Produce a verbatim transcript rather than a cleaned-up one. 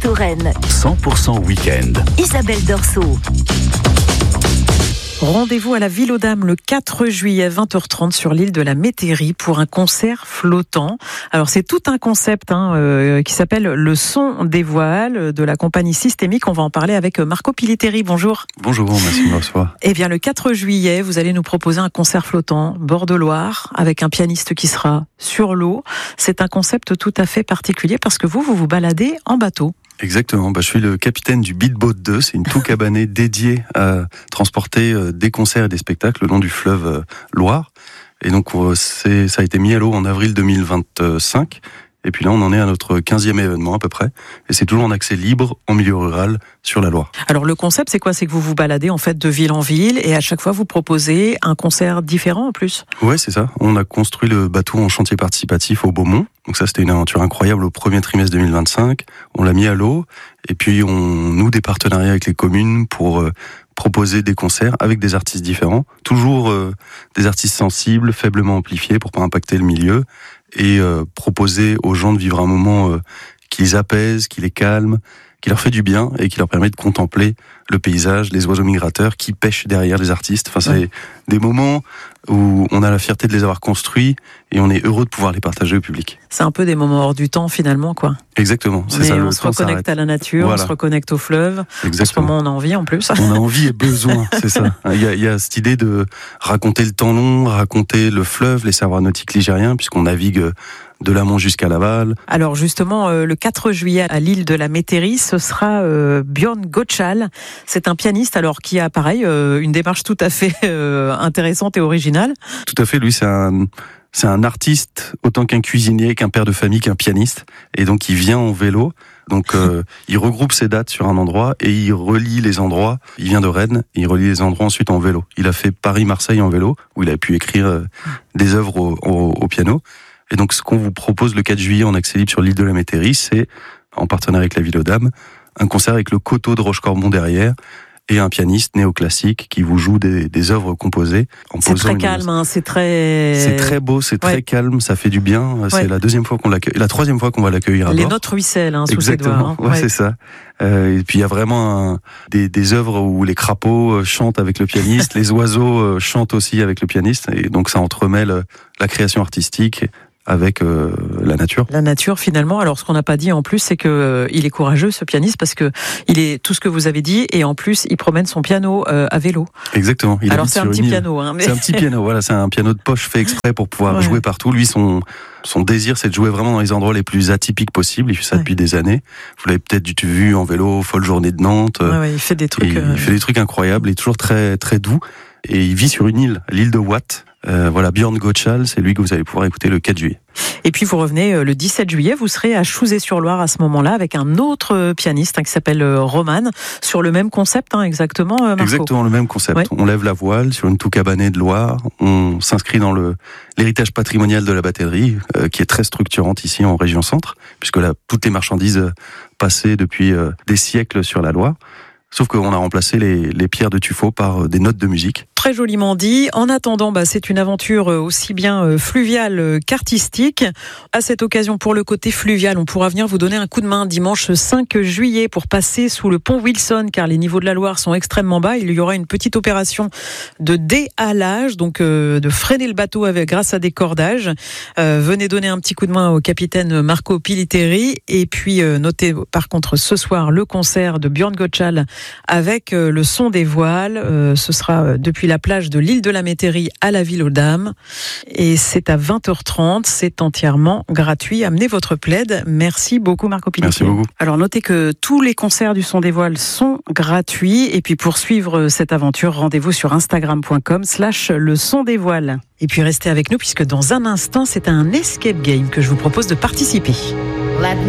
Touraine. cent pour cent week-end. Isabelle Dorso. Rendez-vous à la Ville aux Dames le quatre juillet vingt heures trente sur l'île de la Métairie pour un concert flottant. Alors c'est tout un concept hein, euh, qui s'appelle le son des voiles de la compagnie Systémique. On va en parler avec Marco Piliteri. Bonjour. Bonjour, merci de me recevoir. Eh bien le quatre juillet, vous allez nous proposer un concert flottant bord de Loire avec un pianiste qui sera sur l'eau. C'est un concept tout à fait particulier parce que vous, vous vous baladez en bateau. Exactement, bah, je suis le capitaine du Beatboat deux, c'est une tout cabanée dédiée à transporter des concerts et des spectacles le long du fleuve Loire. Et donc c'est, ça a été mis à l'eau en avril deux mille vingt-cinq. Et puis là, on en est à notre quinzième événement à peu près. Et c'est toujours en accès libre, en milieu rural, sur la Loire. Alors le concept, c'est quoi ? C'est que vous vous baladez en fait de ville en ville et à chaque fois, vous proposez un concert différent en plus ? Ouais, c'est ça. On a construit le bateau en chantier participatif au Beaumont. Donc ça, c'était une aventure incroyable au premier trimestre deux mille vingt-cinq. On l'a mis à l'eau. Et puis, on noue des partenariats avec les communes pour euh, proposer des concerts avec des artistes différents. Toujours euh, des artistes sensibles, faiblement amplifiés pour pas impacter le milieu. Et euh, proposer aux gens de vivre un moment euh, qui les apaise, qui les calme, qui leur fait du bien et qui leur permet de contempler le paysage, les oiseaux migrateurs qui pêchent derrière les artistes. Enfin, c'est ouais. des moments où on a la fierté de les avoir construits et on est heureux de pouvoir les partager au public. C'est un peu des moments hors du temps finalement, quoi. Exactement, c'est Mais ça. On le se temps reconnecte s'arrête. à la nature, voilà. On se reconnecte au fleuve. Exactement. En ce moment, on a envie en plus. On a envie et besoin, c'est ça. Il y a, il y a cette idée de raconter le temps long, raconter le fleuve, les savoirs nautiques ligériens, puisqu'on navigue de l'amont jusqu'à l'aval. Alors justement, euh, le quatre juillet à l'île de la Métairie, ce sera euh, Björn Gottschall. C'est un pianiste alors qui a pareil euh, une démarche tout à fait euh, intéressante et originale. Tout à fait, lui c'est un c'est un artiste autant qu'un cuisinier, qu'un père de famille, qu'un pianiste, et donc il vient en vélo. Donc euh, il regroupe ses dates sur un endroit et il relie les endroits. Il vient de Rennes, et il relie les endroits ensuite en vélo. Il a fait Paris-Marseille en vélo où il a pu écrire euh, des œuvres au, au, au piano. Et donc, ce qu'on vous propose le quatre juillet en accès libre sur l'île de la Métairie, c'est, en partenariat avec la Ville aux Dames, un concert avec le coteau de Rochecorbon derrière et un pianiste néoclassique qui vous joue des, des œuvres composées. En c'est très calme, hein, c'est très... C'est très beau, c'est très ouais. calme, ça fait du bien. C'est ouais. la deuxième fois qu'on l'accueille, la troisième fois qu'on va l'accueillir à Les bord. notes ruissellent hein, sous Exactement. ses doigts. Hein. Ouais, ouais, c'est ça. Euh, et puis il y a vraiment un, des, des œuvres où les crapauds chantent avec le pianiste, les oiseaux chantent aussi avec le pianiste, et donc ça entremêle la création artistique avec euh, la nature. La nature finalement. Alors ce qu'on n'a pas dit en plus, c'est que euh, il est courageux ce pianiste parce que il est tout ce que vous avez dit et en plus il promène son piano euh, à vélo. Exactement. Il Alors c'est un petit piano. Hein, mais... C'est un petit piano. Voilà, c'est un piano de poche fait exprès pour pouvoir ouais. jouer partout. Lui, son son désir, c'est de jouer vraiment dans les endroits les plus atypiques possibles. Il fait ça ouais. depuis des années. Vous l'avez peut-être vu en vélo, folle journée de Nantes. Ouais, ouais, il fait des trucs. Euh... Il fait des trucs incroyables. Il est toujours très très doux et il vit sur une île, l'île de Watt. Euh, voilà, Björn Gottschall, c'est lui que vous allez pouvoir écouter le quatre juillet. Et puis vous revenez euh, le dix-sept juillet, vous serez à Chouzé-sur-Loire à ce moment-là avec un autre euh, pianiste hein, qui s'appelle euh, Roman, sur le même concept hein, exactement euh, Marco. Exactement le même concept, ouais. On lève la voile sur une tout cabanée de Loire, on s'inscrit dans le l'héritage patrimonial de la batellerie euh, qui est très structurante ici en région centre, puisque là, toutes les marchandises euh, passées depuis euh, des siècles sur la Loire. Sauf qu'on a remplacé les, les pierres de tuffeau par des notes de musique. Très joliment dit. En attendant, bah, c'est une aventure aussi bien fluviale qu'artistique. À cette occasion, pour le côté fluvial, on pourra venir vous donner un coup de main dimanche cinq juillet pour passer sous le pont Wilson, car les niveaux de la Loire sont extrêmement bas. Il y aura une petite opération de déhalage, donc euh, de freiner le bateau avec, grâce à des cordages. Euh, venez donner un petit coup de main au capitaine Marco Piliteri. Et puis, euh, notez par contre ce soir le concert de Björn Gottschall avec euh, le son des voiles. Euh, ce sera euh, depuis la plage de l'île de la Métairie à la Ville aux Dames. Et c'est à vingt heures trente. C'est entièrement gratuit. Amenez votre plaid. Merci beaucoup, Marco Piliteri. Merci beaucoup. Alors, notez que tous les concerts du son des voiles sont gratuits. Et puis, pour suivre cette aventure, rendez-vous sur instagram point com slash le son des voiles. Et puis, restez avec nous puisque dans un instant, c'est un escape game que je vous propose de participer. Let